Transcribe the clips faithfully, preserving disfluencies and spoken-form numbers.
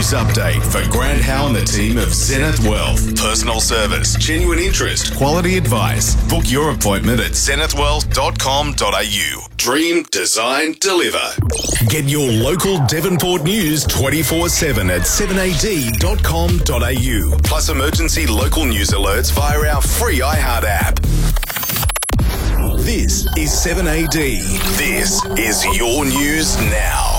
News update for Grant Howe and the team of Zenith Wealth. Personal service, genuine interest, quality advice. Book your appointment at zenith wealth dot com dot a u. Dream, design, deliver. Get your local Devonport news twenty-four seven at seven a d dot com dot a u. Plus emergency local news alerts via our free iHeart app. This is seven A D. This is your news now.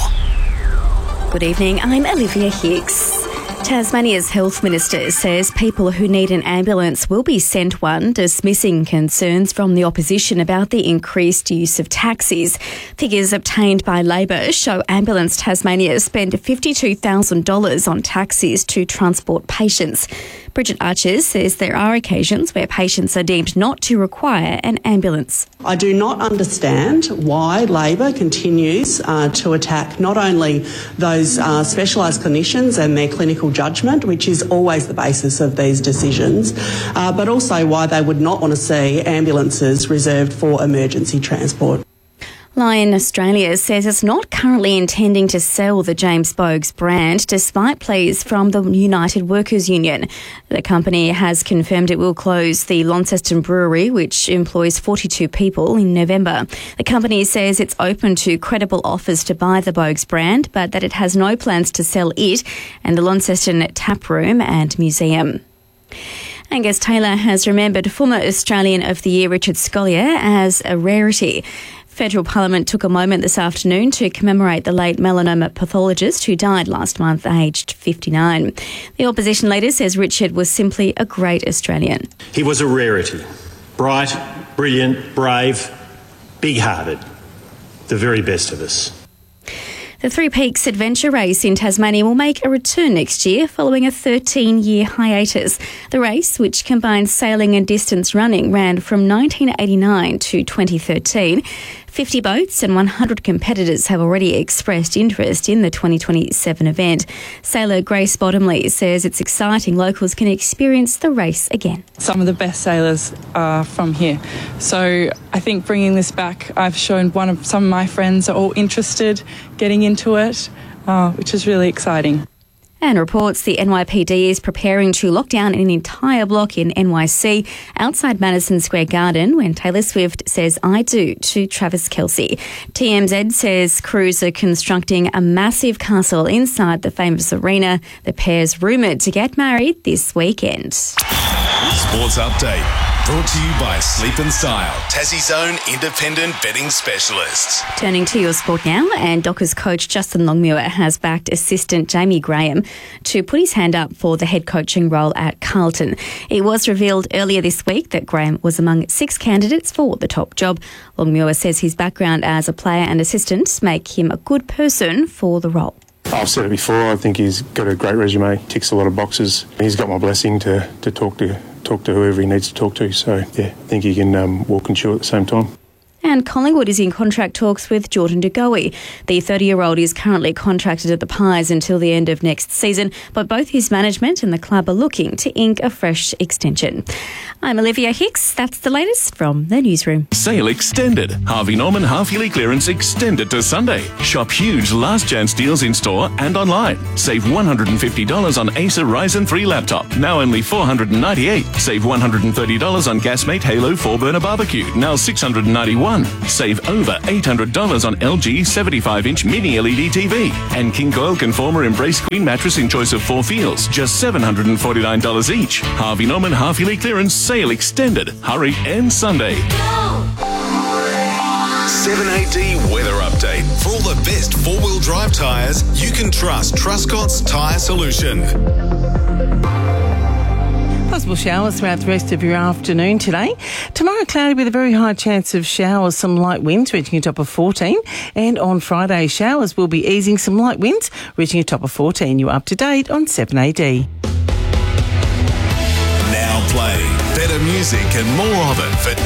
Good evening, I'm Olivia Hicks. Tasmania's Health Minister says people who need an ambulance will be sent one, dismissing concerns from the opposition about the increased use of taxis. Figures obtained by Labor show Ambulance Tasmania spend fifty-two thousand dollars on taxis to transport patients. Bridget Archer says there are occasions where patients are deemed not to require an ambulance. I do not understand why Labor continues uh, to attack not only those uh, specialised clinicians and their clinical judgment, which is always the basis of these decisions, uh, but also why they would not want to see ambulances reserved for emergency transport. Lion Australia says it's not currently intending to sell the James Boag's brand despite pleas from the United Workers Union. The company has confirmed it will close the Launceston Brewery, which employs forty-two people, in November. The company says it's open to credible offers to buy the Boag's brand, but that it has no plans to sell it and the Launceston Tap Room and Museum. Angus Taylor has remembered former Australian of the Year Richard Scolyer as a rarity. Federal Parliament took a moment this afternoon to commemorate the late melanoma pathologist who died last month aged fifty-nine. The opposition leader says Richard was simply a great Australian. He was a rarity. Bright, brilliant, brave, big-hearted. The very best of us. The Three Peaks Adventure Race in Tasmania will make a return next year following a thirteen-year hiatus. The race, which combines sailing and distance running, ran from nineteen eighty-nine to twenty thirteen. fifty boats and one hundred competitors have already expressed interest in the twenty twenty-seven event. Sailor Grace Bottomley says it's exciting locals can experience the race again. Some of the best sailors are from here. So I think bringing this back, I've shown one of some of my friends are all interested getting into it, uh, which is really exciting. And reports the N Y P D is preparing to lock down an entire block in N Y C outside Madison Square Garden when Taylor Swift says I do to Travis Kelce. T M Z says crews are constructing a massive castle inside the famous arena. The pair's rumoured to get married this weekend. Sports update. Brought to you by Sleep and Style, Tassie's own independent betting specialists. Turning to your sport now, and Dockers coach Justin Longmuir has backed assistant Jamie Graham to put his hand up for the head coaching role at Carlton. It was revealed earlier this week that Graham was among six candidates for the top job. Longmuir says his background as a player and assistant make him a good person for the role. I've said it before, I think he's got a great resume, ticks a lot of boxes. He's got my blessing to, to talk to talk to whoever he needs to talk to. So, yeah, I think he can um, walk and chew at the same time. And Collingwood is in contract talks with Jordan De Goey. The thirty-year-old is currently contracted at the Pies until the end of next season, but both his management and the club are looking to ink a fresh extension. I'm Olivia Hicks. That's the latest from the newsroom. Sale extended. Harvey Norman half-yearly clearance extended to Sunday. Shop huge last chance deals in store and online. Save one hundred fifty dollars on Acer Ryzen three laptop, now only four hundred ninety-eight dollars. Save one hundred thirty dollars on Gasmate Halo four burner barbecue, now six hundred ninety-one dollars. Save over eight hundred dollars on L G seventy-five inch mini L E D T V. And King Coil Conformer Embrace Queen mattress in choice of four feels, just seven hundred forty-nine dollars each. Harvey Norman half-yearly clearance sale extended. Hurry and Sunday. seven A D weather update. For all the best four-wheel drive tyres, you can trust Truscott's Tyre Solution. Possible showers throughout the rest of your afternoon today. Tomorrow, cloudy with a very high chance of showers, some light winds reaching a top of fourteen. And on Friday, showers will be easing, some light winds reaching a top of fourteen. You're up to date on seven A D. Now playing better music and more of it for